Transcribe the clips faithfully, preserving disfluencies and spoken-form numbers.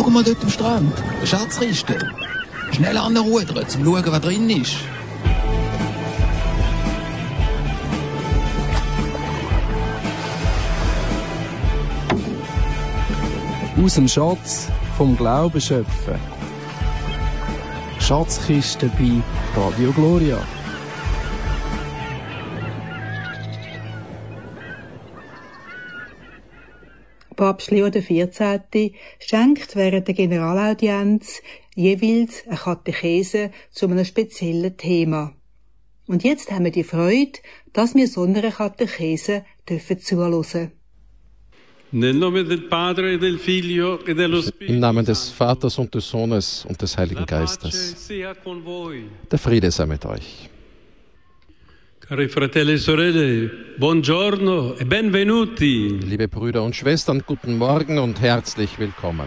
Schau mal dort am Strand. Eine Schatzkiste. Schnell anrudern, zum schauen, was drin ist. Aus dem Schatz vom Glauben schöpfen. Schatzkiste bei Radio Gloria. Papst Leo der vierzehnte schenkt während der Generalaudienz jeweils eine Katechese zu einem speziellen Thema. Und jetzt haben wir die Freude, dass wir so einer Katechese dürfen zuhören. Im Namen des Vaters und des Sohnes und des Heiligen Geistes. Der Friede sei mit euch. Cari fratelli e sorelle, buongiorno e benvenuti. Liebe Brüder und Schwestern, guten Morgen und herzlich willkommen.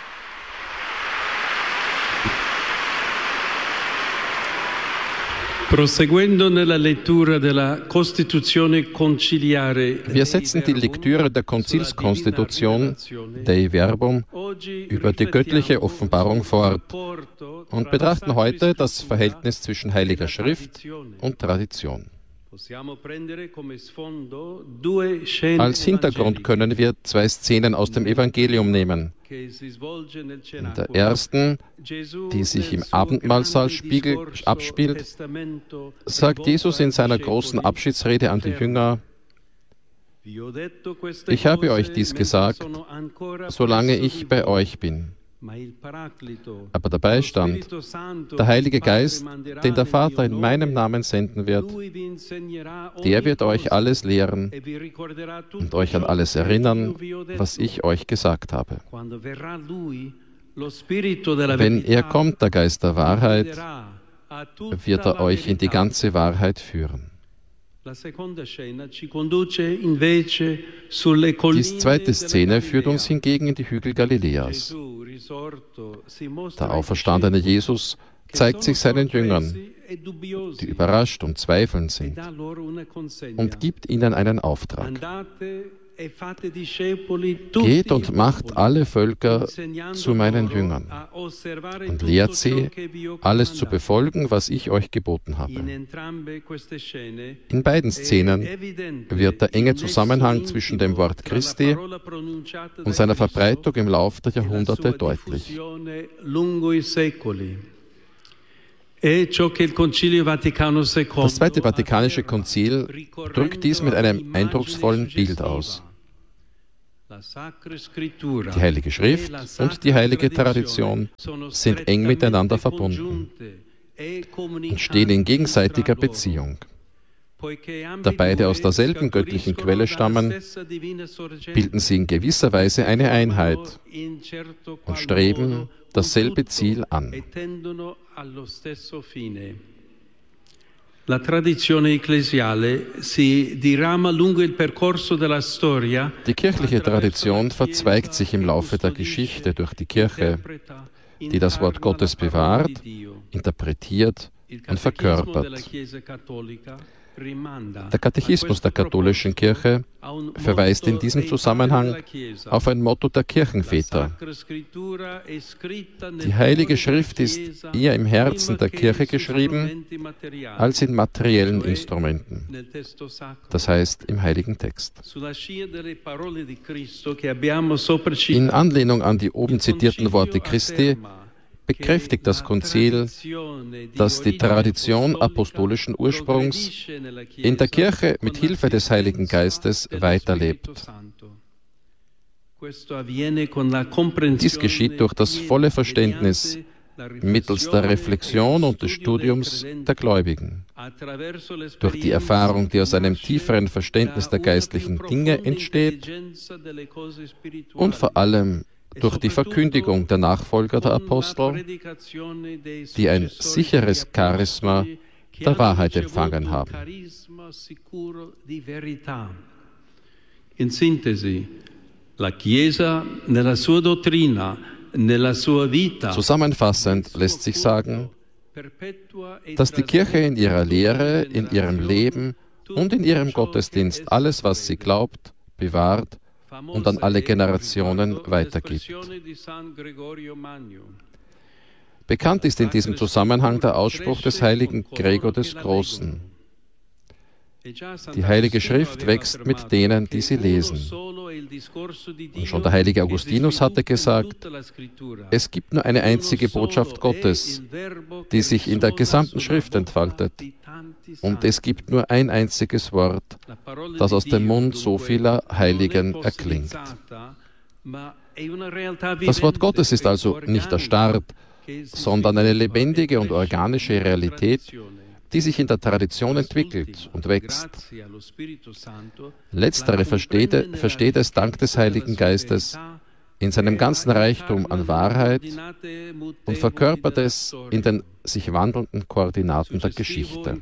Proseguendo nella lettura della Costituzione conciliare. Wir setzen die Lektüre der Konzilskonstitution, Dei Verbum, über die göttliche Offenbarung fort und betrachten heute das Verhältnis zwischen Heiliger Schrift und Tradition. Als Hintergrund können wir zwei Szenen aus dem Evangelium nehmen. In der ersten, die sich im Abendmahlsaal abspielt, sagt Jesus in seiner großen Abschiedsrede an die Jünger: Ich habe euch dies gesagt, solange ich bei euch bin. Aber der Beistand, der Heilige Geist, den der Vater in meinem Namen senden wird, der wird euch alles lehren und euch an alles erinnern, was ich euch gesagt habe. Wenn er kommt, der Geist der Wahrheit, wird er euch in die ganze Wahrheit führen. Die zweite Szene führt uns hingegen in die Hügel Galiläas. Der auferstandene Jesus zeigt sich seinen Jüngern, die überrascht und zweifelnd sind, und gibt ihnen einen Auftrag. Geht und macht alle Völker zu meinen Jüngern und lehrt sie, alles zu befolgen, was ich euch geboten habe. In beiden Szenen wird der enge Zusammenhang zwischen dem Wort Christi und seiner Verbreitung im Lauf der Jahrhunderte deutlich. Das Zweite Vatikanische Konzil drückt dies mit einem eindrucksvollen Bild aus. Die Heilige Schrift und die Heilige Tradition sind eng miteinander verbunden und stehen in gegenseitiger Beziehung. Da beide aus derselben göttlichen Quelle stammen, bilden sie in gewisser Weise eine Einheit und streben dasselbe Ziel an. La tradizione ecclesiale si dirama lungo il percorso della storia. Die kirchliche Tradition verzweigt sich im Laufe der Geschichte durch die Kirche, die das Wort Gottes bewahrt, interpretiert und verkörpert. Der Katechismus der katholischen Kirche verweist in diesem Zusammenhang auf ein Motto der Kirchenväter. Die Heilige Schrift ist eher im Herzen der Kirche geschrieben als in materiellen Instrumenten, das heißt im Heiligen Text. In Anlehnung an die oben zitierten Worte Christi bekräftigt das Konzil, dass die Tradition apostolischen Ursprungs in der Kirche mit Hilfe des Heiligen Geistes weiterlebt. Dies geschieht durch das volle Verständnis mittels der Reflexion und des Studiums der Gläubigen, durch die Erfahrung, die aus einem tieferen Verständnis der geistlichen Dinge entsteht, und vor allem durch die Verkündigung der Nachfolger der Apostel, die ein sicheres Charisma der Wahrheit empfangen haben. In Sintesi, la Chiesa nella sua dottrina, nella sua vita. Zusammenfassend lässt sich sagen, dass die Kirche in ihrer Lehre, in ihrem Leben und in ihrem Gottesdienst alles, was sie glaubt, bewahrt und an alle Generationen weitergibt. Bekannt ist in diesem Zusammenhang der Ausspruch des heiligen Gregor des Großen: Die Heilige Schrift wächst mit denen, die sie lesen. Und schon der heilige Augustinus hatte gesagt, es gibt nur eine einzige Botschaft Gottes, die sich in der gesamten Schrift entfaltet. Und es gibt nur ein einziges Wort, das aus dem Mund so vieler Heiligen erklingt. Das Wort Gottes ist also nicht erstarrt, sondern eine lebendige und organische Realität, die sich in der Tradition entwickelt und wächst. Letztere versteht, versteht es dank des Heiligen Geistes in seinem ganzen Reichtum an Wahrheit und verkörpert es in den sich wandelnden Koordinaten der Geschichte.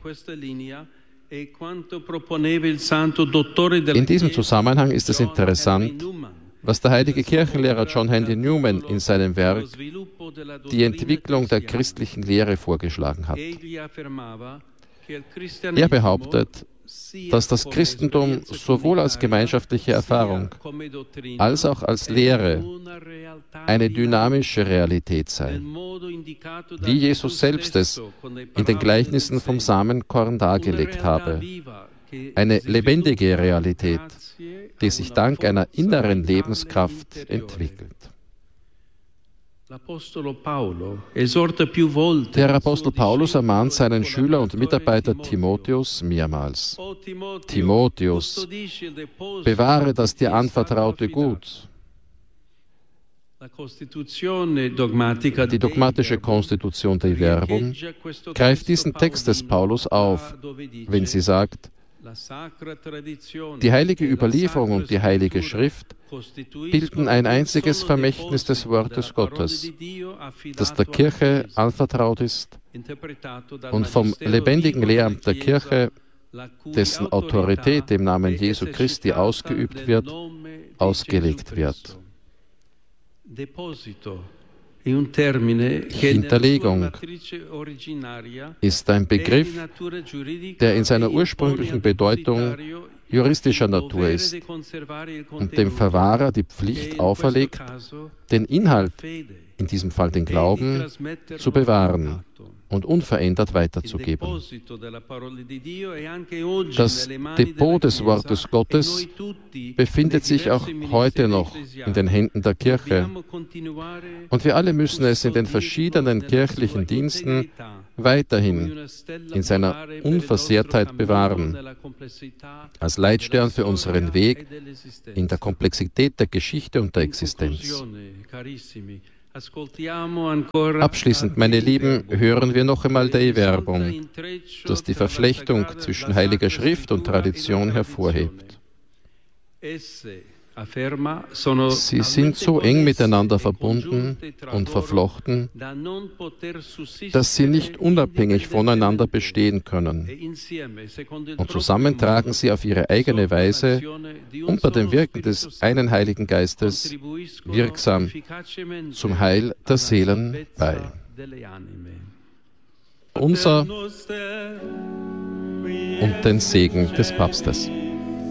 In diesem Zusammenhang ist es interessant, was der heilige Kirchenlehrer John Henry Newman in seinem Werk Die Entwicklung der christlichen Lehre vorgeschlagen hat. Er behauptet, dass das Christentum sowohl als gemeinschaftliche Erfahrung als auch als Lehre eine dynamische Realität sei, wie Jesus selbst es in den Gleichnissen vom Samenkorn dargelegt habe. Eine lebendige Realität, die sich dank einer inneren Lebenskraft entwickelt. Der Apostel Paulus ermahnt seinen Schüler und Mitarbeiter Timotheus mehrmals: Timotheus, bewahre das dir anvertraute Gut. Die dogmatische Konstitution der Verbum greift diesen Text des Paulus auf, wenn sie sagt, die heilige Überlieferung und die heilige Schrift bilden ein einziges Vermächtnis des Wortes Gottes, das der Kirche anvertraut ist und vom lebendigen Lehramt der Kirche, dessen Autorität im Namen Jesu Christi ausgeübt wird, ausgelegt wird. Hinterlegung ist ein Begriff, der in seiner ursprünglichen Bedeutung juristischer Natur ist und dem Verwahrer die Pflicht auferlegt, den Inhalt, in diesem Fall den Glauben, zu bewahren und unverändert weiterzugeben. Das Depot des Wortes Gottes befindet sich auch heute noch in den Händen der Kirche und wir alle müssen es in den verschiedenen kirchlichen Diensten weiterhin in seiner Unversehrtheit bewahren, als Leitstern für unseren Weg in der Komplexität der Geschichte und der Existenz. Abschließend, meine Lieben, hören wir noch einmal die Verbum, das die Verflechtung zwischen Heiliger Schrift und Tradition hervorhebt. Sie sind so eng miteinander verbunden und verflochten, dass sie nicht unabhängig voneinander bestehen können. Und zusammen tragen sie auf ihre eigene Weise unter dem Wirken des einen Heiligen Geistes wirksam zum Heil der Seelen bei. Unser und den Segen des Papstes.